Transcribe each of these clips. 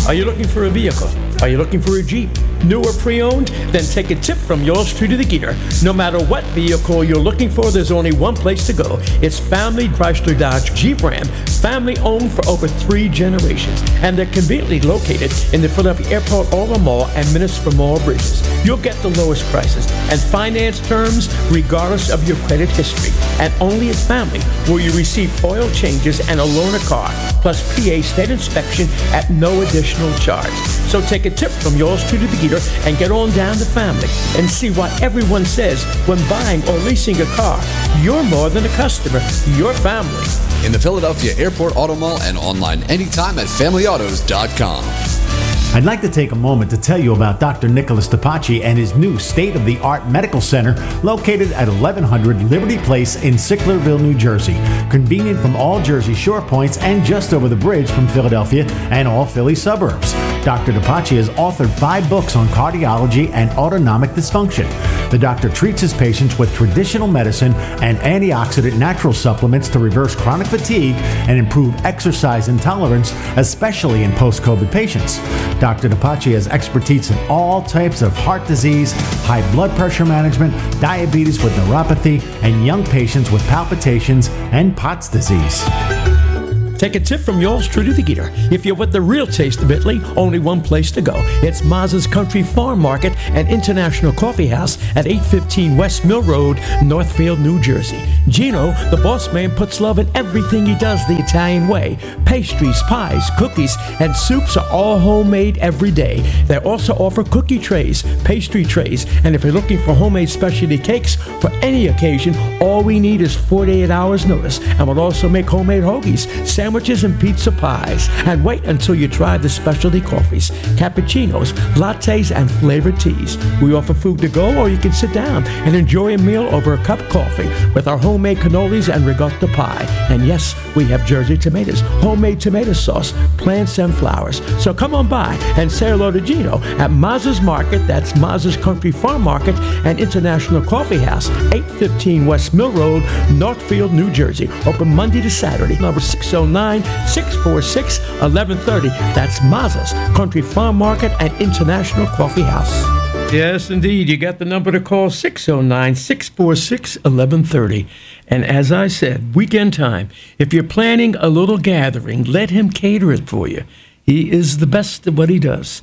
Are you looking for a vehicle? Are you looking for a Jeep? New or pre-owned? Then take a tip from yours truly, the Geeter. No matter what vehicle you're looking for, there's only one place to go. It's Family Chrysler Dodge Jeep Ram, family owned for over 3 generations. And they're conveniently located in the Philadelphia Airport Auto Mall and minutes from all bridges. You'll get the lowest prices and finance terms regardless of your credit history. And only at Family will you receive oil changes and a loaner car, plus PA state inspection at no additional charge. So take a tip from yours truly, the Geeter, and get on down to Family and see what everyone says when buying or leasing a car. You're more than a customer, you're family. In the Philadelphia Airport Auto Mall and online anytime at FamilyAutos.com. I'd like to take a moment to tell you about Dr. Nicholas DePace and his new state-of-the-art medical center located at 1100 Liberty Place in Sicklerville, New Jersey. Convenient from all Jersey shore points and just over the bridge from Philadelphia and all Philly suburbs. Dr. DePace has authored 5 books on cardiology and autonomic dysfunction. The doctor treats his patients with traditional medicine and antioxidant natural supplements to reverse chronic fatigue and improve exercise intolerance, especially in post-COVID patients. Dr. DePace has expertise in all types of heart disease, high blood pressure management, diabetes with neuropathy, and young patients with palpitations and POTS disease. Take a tip from yours truly, the Geeter. If you're with the real taste of Italy, only one place to go. It's Mazza's Country Farm Market and International Coffee House at 815 West Mill Road, Northfield, New Jersey. Gino, the boss man, puts love in everything he does the Italian way. Pastries, pies, cookies, and soups are all homemade every day. They also offer cookie trays, pastry trays, and if you're looking for homemade specialty cakes for any occasion, all we need is 48 hours notice. And we'll also make homemade hoagies, sandwiches, and pizza pies. And wait until you try the specialty coffees, cappuccinos, lattes, and flavored teas. We offer food to go, or you can sit down and enjoy a meal over a cup of coffee with our homemade cannolis and ricotta pie. And yes, we have Jersey tomatoes, homemade tomato sauce, plants, and flowers. So come on by and say hello to Gino at Mazza's Market. That's Mazza's Country Farm Market and International Coffee House, 815 West Mill Road, Northfield, New Jersey. Open Monday to Saturday, number 609-646-1130. That's Mazza's Country Farm Market and International Coffee House. Yes, indeed. You got the number to call, 609-646-1130. And as I said, weekend time, if you're planning a little gathering, let him cater it for you. He is the best at what he does.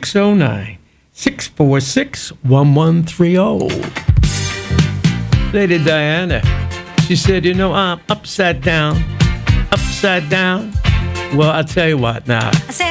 609-646-1130. Lady Diana, she said, you know, I'm upside down. Upside down? Well, I'll tell you what now.